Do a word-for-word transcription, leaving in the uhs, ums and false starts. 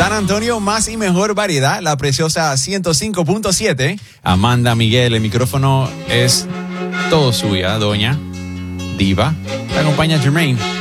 San Antonio, más y mejor variedad, la preciosa ciento cinco punto siete. Amanda Miguel, el micrófono es todo suya, doña Diva. Te acompaña Jermaine.